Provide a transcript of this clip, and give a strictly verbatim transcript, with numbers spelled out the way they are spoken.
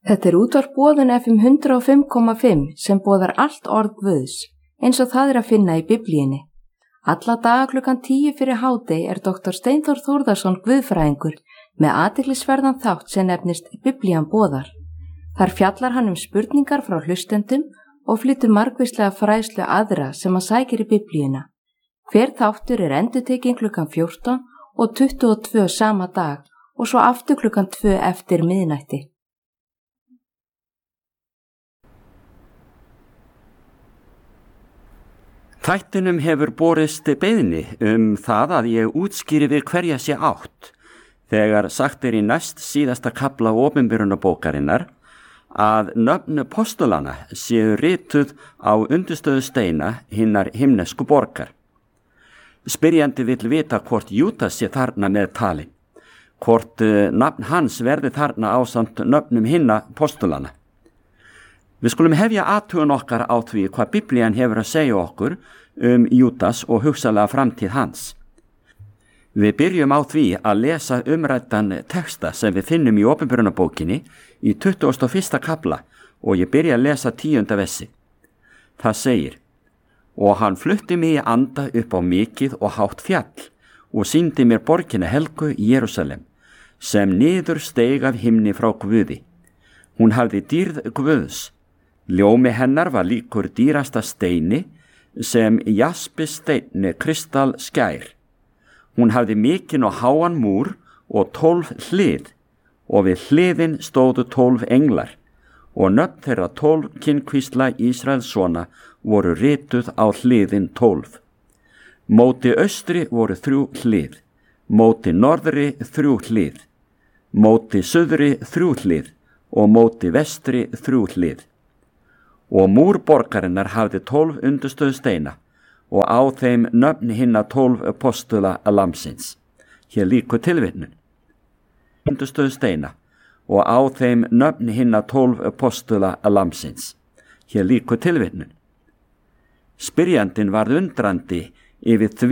Þetta er útvarp Boðun F M hundrað og fimm komma fimm sem boðar allt orð Guðs, eins og það er að finna í Biblíunni. Alla daga klukkan tíu fyrir hádegi er doktor Steinþór Þórðarson guðfræðingur með athyglisverðan þátt sem nefnist Biblían boðar. Þar fjallar hann um spurningar frá hlustendum og flytur margvíslega fræðslu aðra sem að sækir í Biblíuna. Hver þáttur er endurtekinn klukkan fjórtán og tuttugu og tvö sama dag og svo aftur klukkan tvö eftir miðnætti. Þættinum hefur borist beiðni um það að ég útskýri við hverja sé átt þegar sagt er í næst síðasta kafla opinberunarbókarinnar að nöfn postulana séu rituð á undirstöðu steina hinnar himnesku borgar. Spyrjandi vill vita hvort Júdas sé þarna með tali, hvort nafn hans verði þarna ásamt nöfnum hinna postulana. Við skulum hefja athugun okkar á því hvað Biblían hefur að segja okkur um Júdas og hugsanlega framtíð hans. Við byrjum á því að lesa umræddan texta sem við finnum í opinberunarbókinni í tuttugasta og fyrsta kafla og ég byrja að lesa tíunda versi. Það segir: Og hann flutti mig í anda upp á mikið og hátt fjall og sýndi mér borgina helgu Jerúsalem, sem niður steig af himni frá Guði. Hún hafði dýrð Guðs. Ljómi hennar var líkur dýrasta steini sem jaspisteini kristall skær. Hún hafði mikinn og háan múr og tólf hlið og við hliðin stóðu tólf englar og nöfn þeirra tólf kynkvísla Ísraelssona voru rituð á hliðin tólf. Móti austri voru þrjú hlið, móti norðri þrjú hlið, móti suðri þrjú hlið og móti vestri þrjú hlið. Og múr borgarinnar hafði tólf undirstöðu steina og á þeim nöfn hinna tólf postula lamsins. Hér lýkur tilvitnun. Undirstöðu steina og á þeim nöfn hinna tólf postula lamsins. Hér lýkur tilvitnun. Spyrjandinn varð undrandi yfir því